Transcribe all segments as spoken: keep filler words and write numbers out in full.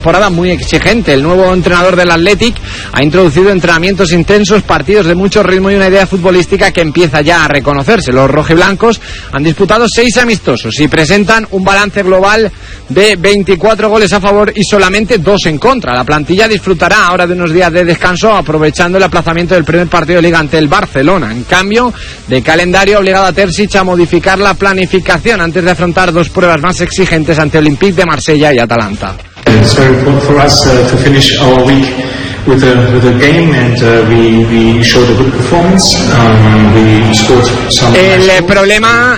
Temporada muy exigente. El nuevo entrenador del Athletic ha introducido entrenamientos intensos, partidos de mucho ritmo y una idea futbolística que empieza ya a reconocerse. Los rojiblancos han disputado seis amistosos y presentan un balance global de veinticuatro goles a favor y solamente dos en contra. La plantilla disfrutará ahora de unos días de descanso, aprovechando el aplazamiento del primer partido de Liga ante el Barcelona. En cambio, de calendario, ha obligado a Terzic a modificar la planificación antes de afrontar dos pruebas más exigentes ante Olympique de Marsella y Atalanta. It's very important for us uh, to finish our week with a with a game, and uh, we we showed a good performance. Um, we scored some. El problema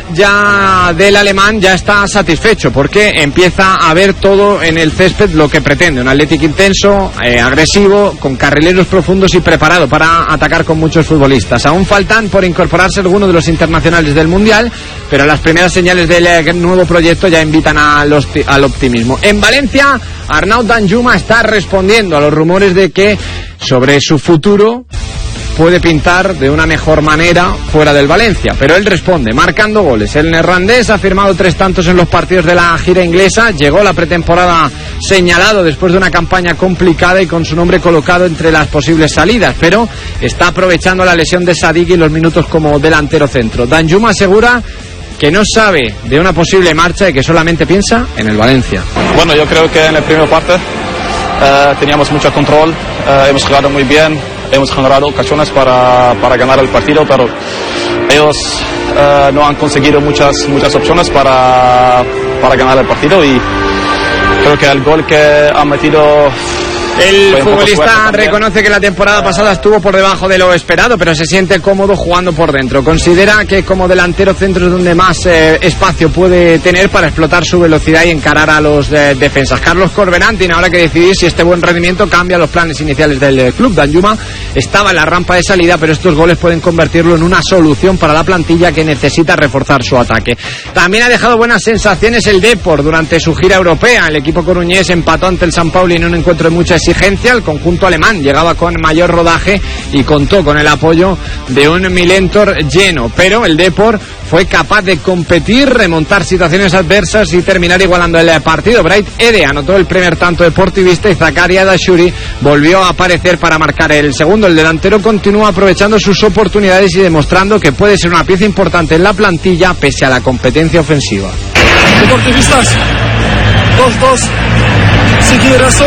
ya del alemán ya está satisfecho porque empieza a ver todo en el césped lo que pretende, un Athletic intenso, eh, agresivo, con carrileros profundos y preparado para atacar con muchos futbolistas. Aún faltan por incorporarse algunos de los internacionales del Mundial, pero las primeras señales del nuevo proyecto ya invitan al, al optimismo. En Valencia, Arnaud Danjuma está respondiendo a los rumores de que sobre su futuro puede pintar de una mejor manera fuera del Valencia, pero él responde marcando goles. El neerlandés ha firmado tres tantos en los partidos de la gira inglesa, llegó a la pretemporada señalado después de una campaña complicada y con su nombre colocado entre las posibles salidas, pero está aprovechando la lesión de Sadik y los minutos como delantero centro. Danjuma asegura que no sabe de una posible marcha y que solamente piensa en el Valencia. Bueno, yo creo que en la primera parte eh, teníamos mucho control, eh, hemos jugado muy bien, hemos generado ocasiones para, para ganar el partido, pero ellos eh, no han conseguido muchas, muchas opciones para, para ganar el partido, y creo que el gol que han metido... El futbolista reconoce que la temporada pasada estuvo por debajo de lo esperado, pero se siente cómodo jugando por dentro. Considera que como delantero centro es donde más eh, espacio puede tener para explotar su velocidad y encarar a los eh, defensas. Carlos Corberán tiene ahora que decidir si este buen rendimiento cambia los planes iniciales del eh, club. Danjuma estaba en la rampa de salida, pero estos goles pueden convertirlo en una solución para la plantilla que necesita reforzar su ataque. También ha dejado buenas sensaciones el Depor durante su gira europea. El equipo coruñés empató ante el San Pauli en un encuentro de mucha exigencia. El conjunto alemán llegaba con mayor rodaje y contó con el apoyo de un Milentor lleno, pero el Depor fue capaz de competir, remontar situaciones adversas y terminar igualando el partido. Bright Ede anotó el primer tanto deportivista y Zakaria Dashuri volvió a aparecer para marcar el segundo. El delantero continúa aprovechando sus oportunidades y demostrando que puede ser una pieza importante en la plantilla pese a la competencia ofensiva. Deportivistas, dos dos, seguir eso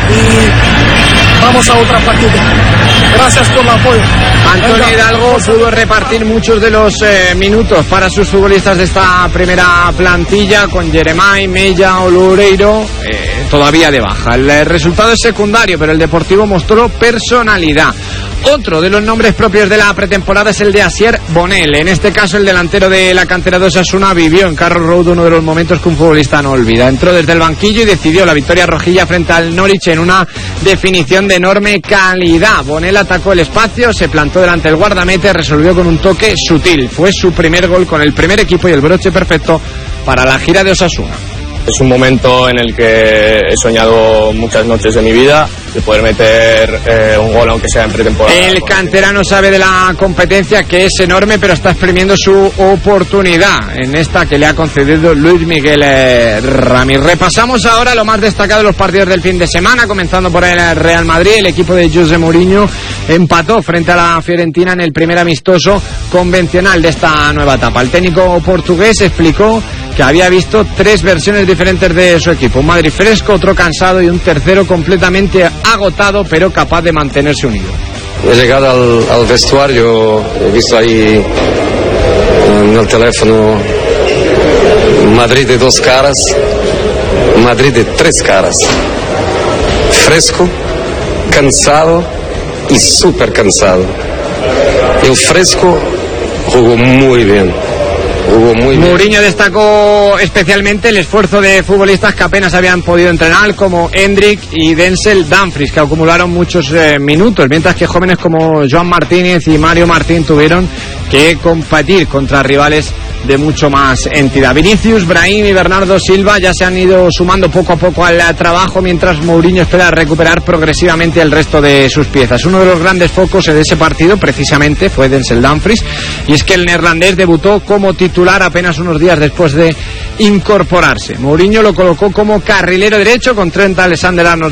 y vamos a otra partida. Gracias por el apoyo. Antonio Hidalgo pudo repartir muchos de los eh, minutos para sus futbolistas de esta primera plantilla, con Jeremai, Mella, Loureiro eh, todavía de baja. El eh, resultado es secundario, pero el Deportivo mostró personalidad. Otro de los nombres propios de la pretemporada es el de Asier Bonel. En este caso, el delantero de la cantera de Osasuna vivió en Carroll Road uno de los momentos que un futbolista no olvida. Entró desde el banquillo y decidió la victoria rojilla frente al Norwich en una definición de enorme calidad. Bonel atacó el espacio, se plantó delante del guardameta y resolvió con un toque sutil. Fue su primer gol con el primer equipo y el broche perfecto para la gira de Osasuna. Es un momento en el que he soñado muchas noches de mi vida, de poder meter eh, un gol aunque sea en pretemporada. El canterano sabe de la competencia, que es enorme, pero está exprimiendo su oportunidad en esta que le ha concedido Luis Miguel eh, Ramírez. Repasamos ahora lo más destacado de los partidos del fin de semana, comenzando por el Real Madrid. El equipo de José Mourinho empató frente a la Fiorentina en el primer amistoso convencional de esta nueva etapa. El técnico portugués explicó que había visto tres versiones diferentes de su equipo: un Madrid fresco, otro cansado y un tercero completamente agotado, pero capaz de mantenerse unido. He llegado al, al vestuario, he visto ahí en el teléfono Madrid de dos caras, Madrid de tres caras: fresco, cansado y súper cansado. El fresco jugó muy bien. Mourinho destacó especialmente el esfuerzo de futbolistas que apenas habían podido entrenar, como Hendrik y Denzel Dumfries, que acumularon muchos eh, minutos, mientras que jóvenes como Joan Martínez y Mario Martín tuvieron que competir contra rivales de mucho más entidad. Vinicius, Brahim y Bernardo Silva ya se han ido sumando poco a poco al trabajo, mientras Mourinho espera recuperar progresivamente el resto de sus piezas. Uno de los grandes focos de ese partido precisamente fue Denzel Dumfries, y es que el neerlandés debutó como titular apenas unos días después de incorporarse. Mourinho lo colocó como carrilero derecho con Trent Alexander-Arnold